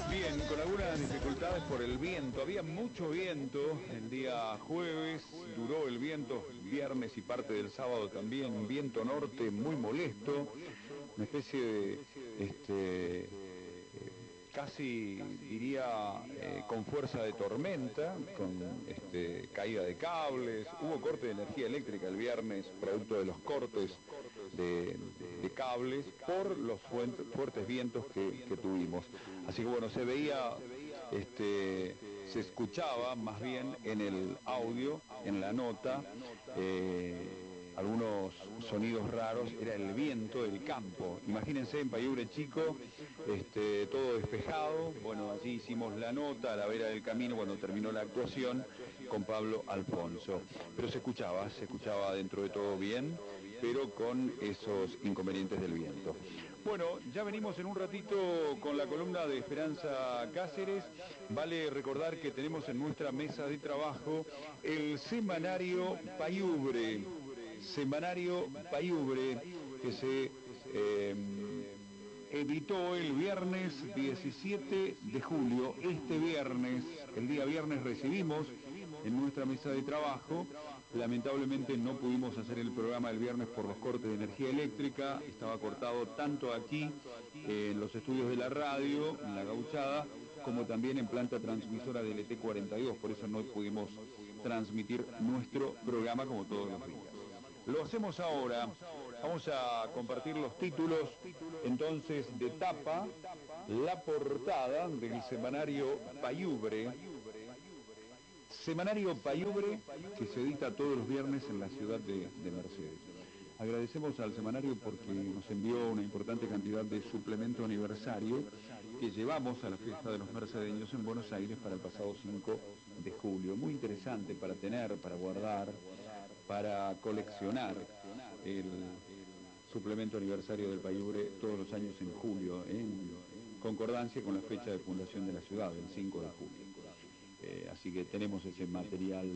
Bien, con algunas dificultades por el viento. Había mucho viento el día jueves, duró el viento viernes y parte del sábado también, un viento norte muy molesto, una especie de casi diría con fuerza de tormenta, con caída de cables. Hubo corte de energía eléctrica el viernes, producto de los cortes de cables por los fuertes vientos que tuvimos. Así que bueno, se veía, se escuchaba más bien en el audio, en la nota, algunos sonidos raros. Era el viento del campo. Imagínense en Payubre Chico, todo despejado. Bueno, allí hicimos la nota a la vera del camino cuando terminó la actuación con Pablo Alfonso. Pero se escuchaba dentro de todo bien, pero con esos inconvenientes del viento. Bueno, ya venimos en un ratito con la columna de Esperanza Cáceres. Vale recordar que tenemos en nuestra mesa de trabajo el semanario Payubre. Semanario Payubre, que se editó el viernes 17 de julio. Este viernes, el día viernes, recibimos en nuestra mesa de trabajo. Lamentablemente no pudimos hacer el programa el viernes por los cortes de energía eléctrica. Estaba cortado tanto aquí, en los estudios de la radio, en la Gauchada, como también en planta transmisora del ET42. Por eso no pudimos transmitir nuestro programa como todos los días. Lo hacemos ahora. Vamos a compartir los títulos entonces de tapa, la portada del semanario Payubre. Semanario Payubre, que se edita todos los viernes en la ciudad de Mercedes. Agradecemos al semanario porque nos envió una importante cantidad de suplemento aniversario que llevamos a la fiesta de los mercedeños en Buenos Aires para el pasado 5 de julio. Muy interesante para tener, para guardar, para coleccionar el suplemento aniversario del Payubre todos los años en julio, en concordancia con la fecha de fundación de la ciudad, el 5 de julio. Así que tenemos ese material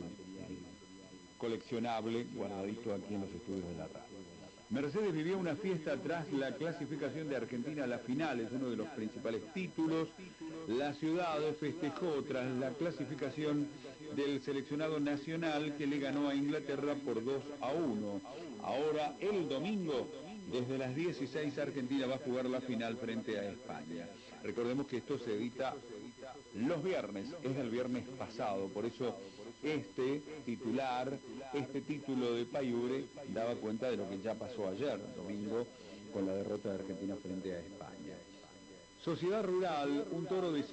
coleccionable guardadito aquí en los estudios de la radio. Mercedes vivió una fiesta tras la clasificación de Argentina a la final, es uno de los principales títulos. La ciudad festejó tras la clasificación del seleccionado nacional que le ganó a Inglaterra por 2-1. Ahora, el domingo, desde las 16, Argentina va a jugar la final frente a España. Recordemos que esto se edita los viernes, es del viernes pasado, por eso este título de Payubre daba cuenta de lo que ya pasó ayer, domingo, con la derrota de Argentina frente a España. Sociedad Rural, un toro de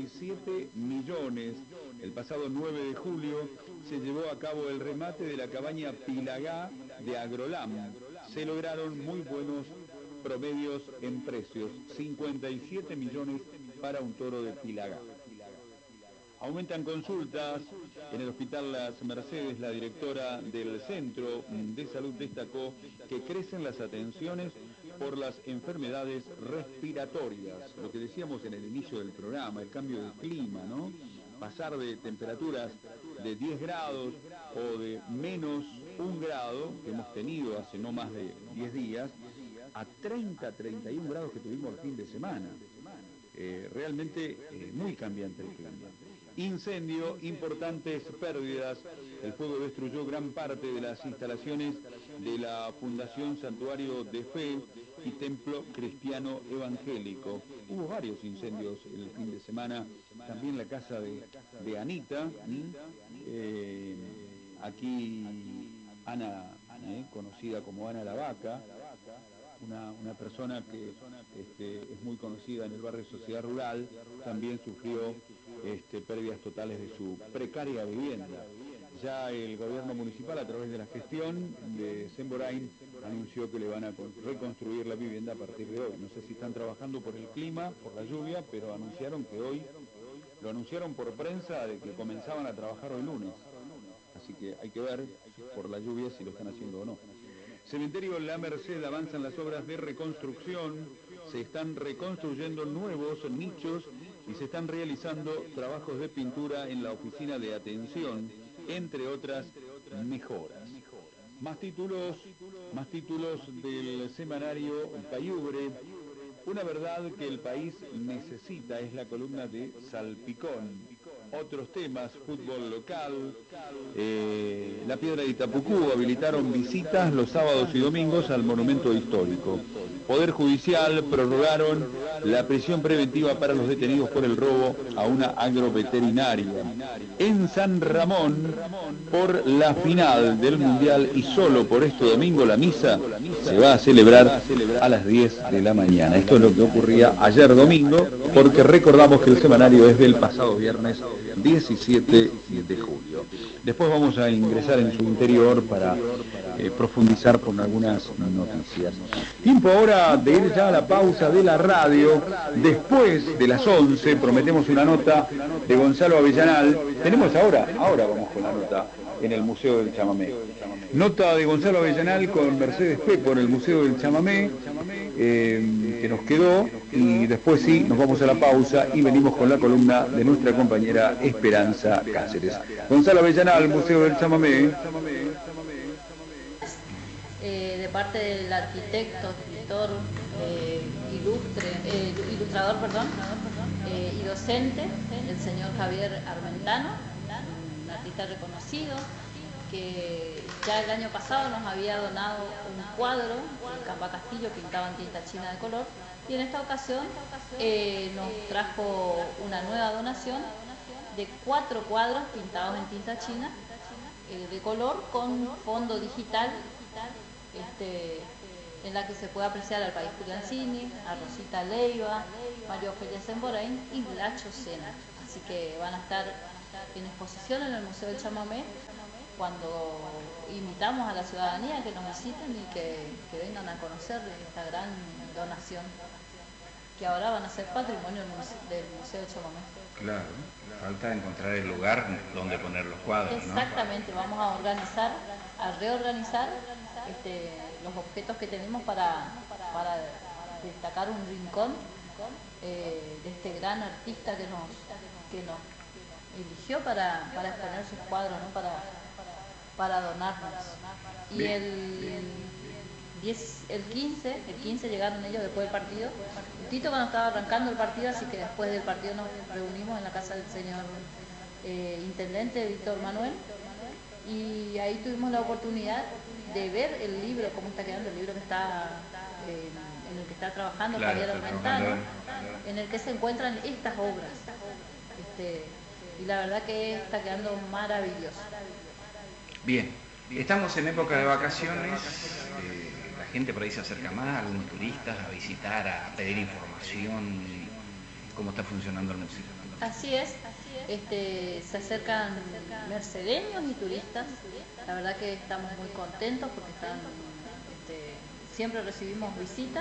57 millones. El pasado 9 de julio se llevó a cabo el remate de la cabaña Pilagá de Agrolam. Se lograron muy buenos promedios en precios, 57 millones para un toro de Pilagá. Aumentan consultas en el Hospital Las Mercedes. La directora del Centro de Salud destacó que crecen las atenciones por las enfermedades respiratorias. Lo que decíamos en el inicio del programa, el cambio de clima, ¿no? Pasar de temperaturas de 10 grados o de menos 1 grado, que hemos tenido hace no más de 10 días, a 30, 31 grados que tuvimos el fin de semana. Realmente muy cambiante el clima. Incendio, importantes pérdidas. El fuego destruyó gran parte de las instalaciones de la Fundación Santuario de Fe y Templo Cristiano Evangélico. Hubo varios incendios el fin de semana. También la casa de Anita. Aquí Ana, conocida como Ana la Vaca. Una persona que es muy conocida en el barrio Sociedad Rural, también sufrió pérdidas totales de su precaria vivienda. Ya el gobierno municipal, a través de la gestión de Semborain, anunció que le van a reconstruir la vivienda a partir de hoy. No sé si están trabajando por el clima, por la lluvia, pero anunciaron que hoy, lo anunciaron por prensa, de que comenzaban a trabajar hoy lunes. Así que hay que ver por la lluvia si lo están haciendo o no. Cementerio La Merced, avanzan las obras de reconstrucción, se están reconstruyendo nuevos nichos y se están realizando trabajos de pintura en la oficina de atención, entre otras mejoras. Más títulos del semanario Payubre. Una verdad que el país necesita es la columna de Salpicón. Otros temas, fútbol local, la Piedra de Itapucú habilitaron visitas los sábados y domingos al monumento histórico. Poder Judicial prorrogaron la prisión preventiva para los detenidos por el robo a una agroveterinaria. En San Ramón, por la final del Mundial y solo por este domingo, la misa se va a celebrar a las 10 de la mañana. Esto es lo que ocurría ayer domingo, porque recordamos que el semanario es del pasado viernes 17 de julio. Después vamos a ingresar en su interior para profundizar con algunas noticias. Tiempo ahora de ir ya a la pausa de la radio. Después de las 11 prometemos una nota de Gonzalo Avellanal. Tenemos ahora vamos con la nota en el Museo del Chamamé. Nota de Gonzalo Avellanal con Mercedes Pepo en el Museo del Chamamé, que nos quedó, y después sí, nos vamos a la pausa y venimos con la columna de nuestra compañera Esperanza Cáceres. Gonzalo Avellanal, Museo del Chamamé. De parte del arquitecto, escritor, ilustrador y docente, el señor Javier Armentano, un artista reconocido, que ya el año pasado nos había donado un cuadro, Campa Castillo, pintado en tinta china de color, y en esta ocasión nos trajo una nueva donación de 4 cuadros pintados en tinta china de color con fondo digital, en la que se puede apreciar al País Pugliancini, a Rosita Leiva, María Ofelia Semborain y Lacho Sena. Así que van a estar en exposición en el Museo del Chamamé, cuando invitamos a la ciudadanía que nos visiten y que vengan a conocer esta gran donación, que ahora van a ser patrimonio del Museo del Chamamé. Claro, falta encontrar el lugar donde poner los cuadros, ¿no? Exactamente, vamos a reorganizar los objetos que tenemos para destacar un rincón de este gran artista que nos eligió para exponer sus cuadros, ¿no? para donarnos. Y el 15 llegaron ellos después del partido, justito cuando estaba arrancando el partido, así que después del partido nos reunimos en la casa del señor intendente Víctor Manuel, y ahí tuvimos la oportunidad de ver el libro, cómo está quedando el libro que está en el que está trabajando Javier Armentano, en el que se encuentran estas obras, y la verdad que está quedando maravilloso. Bien, estamos en época de vacaciones, la gente por ahí se acerca más, algunos turistas a visitar, a pedir información, cómo está funcionando el museo. Así es, se acercan mercedeños y turistas, la verdad que estamos muy contentos porque siempre recibimos visitas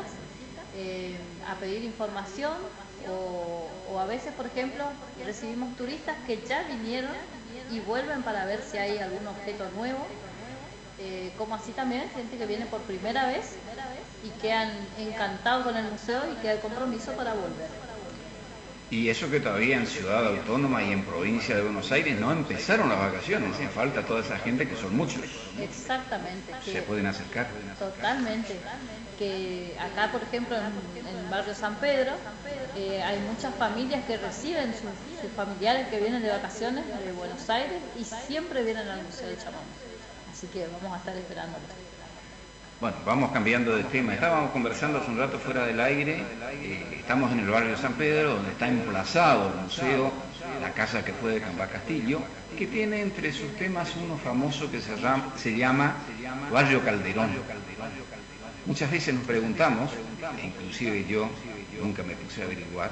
a pedir información, o a veces, por ejemplo, recibimos turistas que ya vinieron y vuelven para ver si hay algún objeto nuevo, como así también gente que viene por primera vez y quedan encantados con el museo y queda el compromiso para volver. Y eso que todavía en Ciudad Autónoma y en provincia de Buenos Aires no empezaron las vacaciones, hacen falta toda esa gente, que son muchos. Exactamente. Se pueden acercar. Totalmente. Que acá, por ejemplo, en el barrio San Pedro, hay muchas familias que reciben sus familiares que vienen de vacaciones de Buenos Aires y siempre vienen al Museo del Chamamé. Así que vamos a estar esperándolos. Bueno, vamos cambiando de tema. Estábamos conversando hace un rato fuera del aire. Estamos en el barrio San Pedro, donde está emplazado el museo, la casa que fue de Campa Castillo, que tiene entre sus temas uno famoso que se llama Barrio Calderón. Muchas veces nos preguntamos, inclusive yo nunca me puse a averiguar,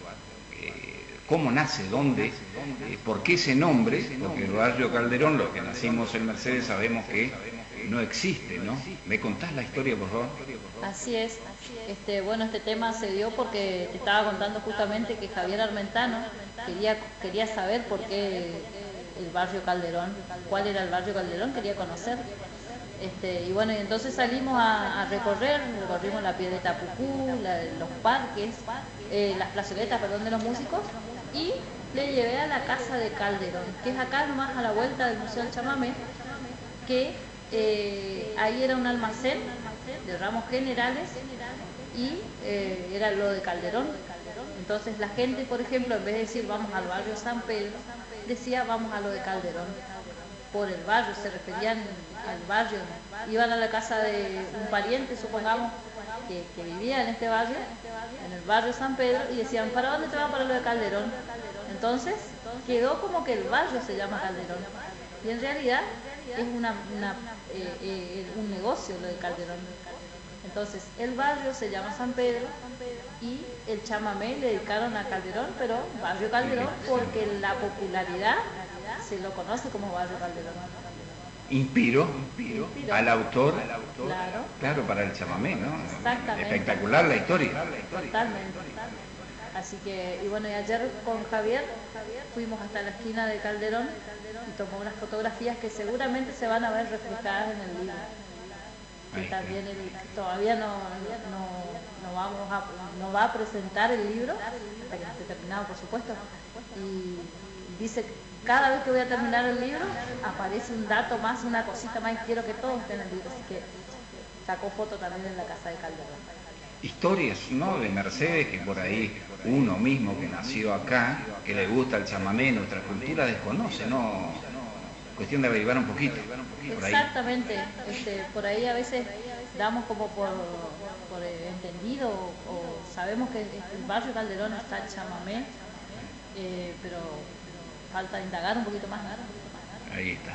cómo nace, dónde, por qué ese nombre, porque el barrio Calderón, los que nacimos en Mercedes sabemos que no existe, ¿no? ¿Me contás la historia, por favor? Así es. Bueno, este tema se dio porque te estaba contando justamente que Javier Armentano quería saber por qué el barrio Calderón, cuál era el barrio Calderón, quería conocer. Y bueno, y entonces salimos a recorrimos la Piedra de Itapucú, los parques, las plazoletas, de los músicos, y le llevé a la casa de Calderón, que es acá nomás a la vuelta del Museo del Chamamé, que ahí era un almacén de ramos generales y era lo de Calderón. Entonces la gente, por ejemplo, en vez de decir vamos al barrio San Pedro, decía vamos a lo de Calderón. Por el barrio, se referían al barrio. Iban a la casa de un pariente, supongamos, que vivía en este barrio, en el barrio San Pedro, y decían, ¿para dónde te vas? Para lo de Calderón. Entonces quedó como que el barrio se llama Calderón. Y en realidad es un negocio lo de Calderón. Entonces el barrio se llama San Pedro y el chamamé le dedicaron a Calderón, pero barrio Calderón, porque la popularidad se lo conoce como barrio Calderón. Inspiró al autor, claro, para el chamamé, ¿no? Exactamente. Espectacular la historia. Totalmente. Así que, y bueno, y ayer con Javier fuimos hasta la esquina de Calderón y tomó unas fotografías que seguramente se van a ver reflejadas en el libro. Que también todavía no va a presentar el libro hasta que esté terminado, por supuesto. Y dice, cada vez que voy a terminar el libro aparece un dato más, una cosita más, y quiero que todo esté en el libro. Así que sacó foto también en la casa de Calderón. Historias, ¿no?, de Mercedes, que por ahí uno mismo que nació acá, que le gusta el chamamé, nuestra cultura, desconoce, ¿no? Cuestión de averiguar un poquito. Por ahí. Exactamente. Por ahí a veces damos como por entendido o sabemos que el barrio Calderón está el chamamé, pero falta indagar un poquito más. Ahí está.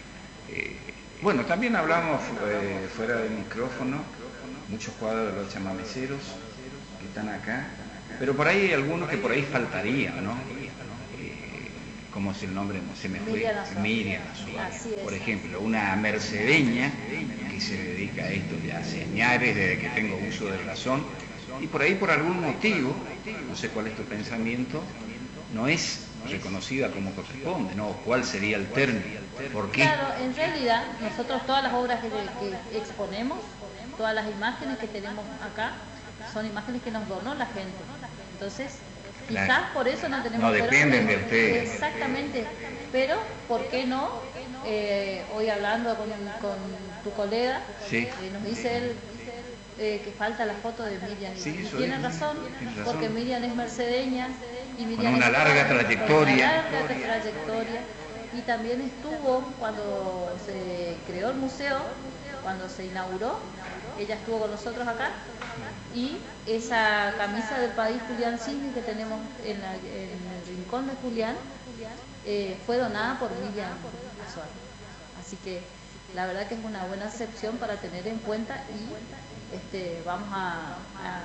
Bueno, también hablamos fuera del micrófono, muchos cuadros de los chamameceros que están acá, pero por ahí hay algunos que por ahí faltarían, ¿no? ¿Cómo es el nombre? Se me fue. Miriam Azuara. Por ejemplo, una mercedeña que se dedica a esto ya hace años, desde que tengo uso de razón, y por ahí por algún motivo, no sé cuál es tu pensamiento, no es reconocida como corresponde, ¿no? ¿Cuál sería el término? ¿Por qué? Claro, en realidad nosotros todas las obras que exponemos, todas las imágenes que tenemos acá, son imágenes que nos donó la gente. Entonces, quizás por eso no tenemos... No dependen de ustedes. Exactamente, pero ¿por qué no? Hoy hablando con tu colega, sí. Nos dice él que falta la foto de Miriam. Sí, y tiene razón, porque Miriam es mercedeña y Miriam con una larga trayectoria. Y también estuvo cuando se creó el museo, cuando se inauguró, ella estuvo con nosotros acá, y esa camisa del país Julián Cisne que tenemos en el rincón de Julián fue donada por Miriam Azuara. Así que la verdad que es una buena excepción para tener en cuenta, y vamos a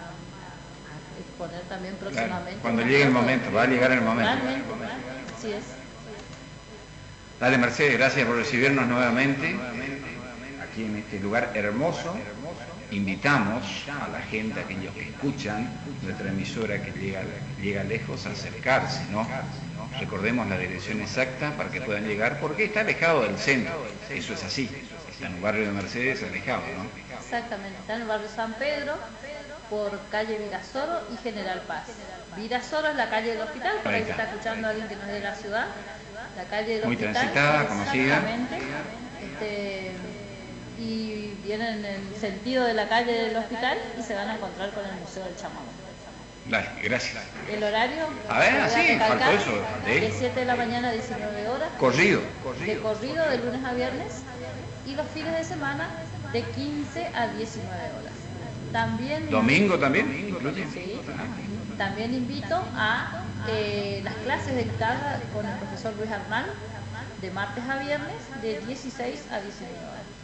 exponer también próximamente. Claro, cuando llegue el momento, va a llegar el momento. Realmente, así es. Dale, Mercedes, gracias por recibirnos nuevamente aquí en este lugar hermoso. Invitamos a la gente, a aquellos que escuchan nuestra emisora que llega lejos, a acercarse, ¿no? Recordemos la dirección exacta para que puedan llegar, porque está alejado del centro, eso es así, está en el barrio de Mercedes alejado, ¿no? Exactamente, está en el barrio San Pedro, por calle Virasoro y General Paz. Virasoro es la calle del hospital, por ahí se está escuchando a alguien que no es de la ciudad, la calle del muy hospital. Muy transitada, conocida. Exactamente. Y vienen en el sentido de la calle del hospital y se van a encontrar con el Museo del Chamamé. Dale, gracias. El horario, a ver, sí, faltó eso. De 7 de la mañana a 19 horas. Corrido. De corrido de lunes a viernes, y los fines de semana de 15 a 19 horas. También, ¿domingo también? Sí. También invito a las clases de guitarra con el profesor Luis Arnal, de martes a viernes, de 16 a 19 horas.